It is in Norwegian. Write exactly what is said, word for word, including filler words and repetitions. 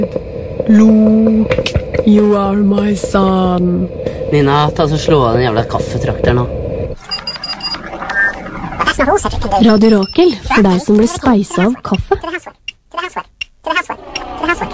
Luke, you are my son. Nina, ta så slå av den jævla kaffetrakter nå. Radio Rakel, for deg som blir speisa av kaffe.